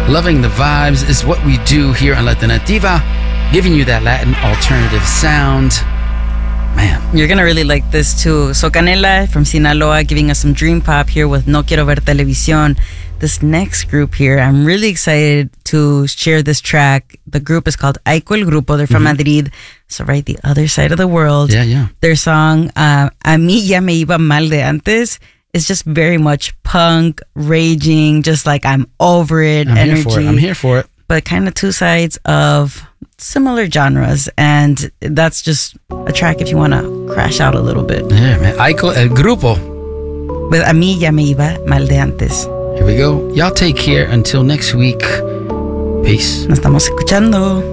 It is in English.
Loving the vibes is what we do here on Latinativa, giving you that Latin alternative sound. Man. You're going to really like this too. So Canela from Sinaloa giving us some dream pop here with No Quiero Ver Televisión. This next group here, I'm really excited to share this track. The group is called Aiko El Grupo. They're from Madrid, so right the other side of the world. Yeah. Their song, A mí ya me iba mal de antes, is just very much punk, raging, just like I'm over it, energy. I'm here for it. But kind of two sides of similar genres, and that's just a track if you want to crash out a little bit. Yeah, man. Aiko El Grupo. With A mí ya me iba mal de antes. Here we go. Y'all take care until next week. Peace. Nos estamos escuchando.